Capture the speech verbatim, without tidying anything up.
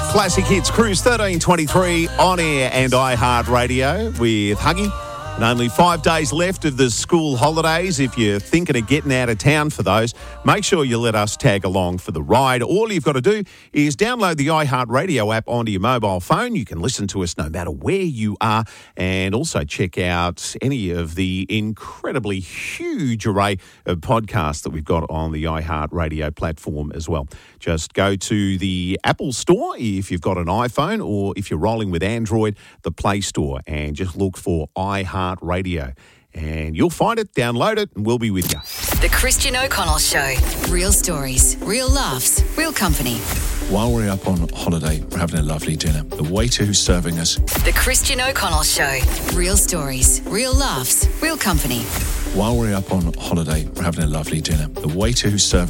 Classic Hits Cruise thirteen twenty-three on air and iHeartRadio with Huggy. And only five days left of the school holidays. If you're thinking of getting out of town for those, make sure you let us tag along for the ride. All you've got to do is download the iHeartRadio app onto your mobile phone. You can listen to us no matter where you are, and also check out any of the incredibly huge array of podcasts that we've got on the iHeartRadio platform as well. Just go to the Apple Store if you've got an iPhone, or if you're rolling with Android, the Play Store, and just look for iHeartRadio. And you'll find it, download it, and we'll be with you. The Christian O'Connell Show. Real stories, real laughs, real company. While we're up on holiday, we're having a lovely dinner. The waiter who's serving us. The Christian O'Connell Show. Real stories, real laughs, real company. While we're up on holiday, we're having a lovely dinner. The waiter who's serving